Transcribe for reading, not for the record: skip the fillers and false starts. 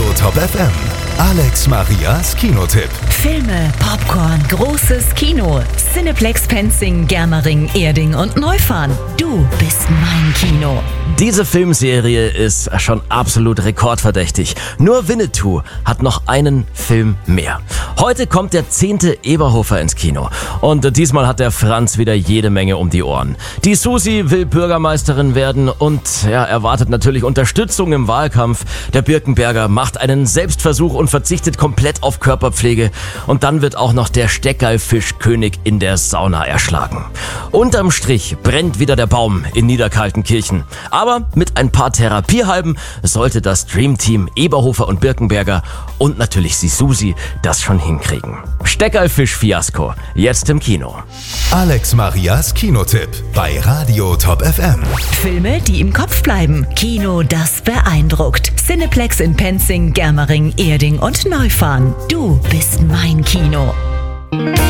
Radio Top FM. Alex Marias Kinotipp. Filme, Popcorn, großes Kino. Cineplex Penzing, Germering, Erding und Neufahren. Du bist mein Kino. Diese Filmserie ist schon absolut rekordverdächtig. Nur Winnetou hat noch einen Film mehr. Heute kommt der 10. Eberhofer ins Kino. Und diesmal hat der Franz wieder jede Menge um die Ohren. Die Susi will Bürgermeisterin werden und erwartet natürlich Unterstützung im Wahlkampf. Der Birkenberger macht einen Selbstversuch und verzichtet komplett auf Körperpflege. Und dann wird auch noch der Steckerlfischkönig in der Sauna erschlagen. Unterm Strich brennt wieder der Baum in Niederkaltenkirchen. Aber mit ein paar Therapiehalben sollte das Dreamteam Eberhofer und Birkenberger und natürlich die Susi das schon hinkriegen. Steckerlfisch-Fiasko, jetzt im Kino. Alex Marias Kinotipp bei Radio Top FM. Filme, die im Kopf bleiben. Kino, das beeindruckt. Cineplex in Penzing, Germering, Erding und Neufahren. Du bist mein Kino.